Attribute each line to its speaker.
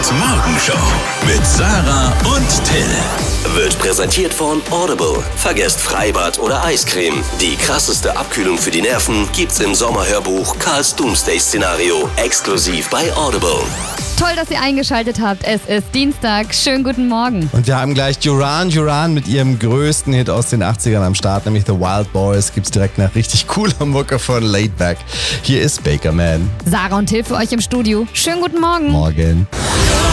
Speaker 1: Flo Morgenshow mit Sarah und Till.
Speaker 2: Wird präsentiert von Audible. Vergesst Freibad oder Eiscreme. Die krasseste Abkühlung für die Nerven gibt's im Sommerhörbuch Karls Doomsday-Szenario. Exklusiv bei Audible.
Speaker 3: Toll, dass ihr eingeschaltet habt. Es ist Dienstag. Schönen guten Morgen.
Speaker 4: Und wir haben gleich Duran mit ihrem größten Hit aus den 80ern am Start, nämlich The Wild Boys. Gibt's direkt nach richtig cooler Mucke von Laid Back. Hier ist Baker Man.
Speaker 3: Sarah und Till für euch im Studio. Schönen guten Morgen.
Speaker 4: Morgen.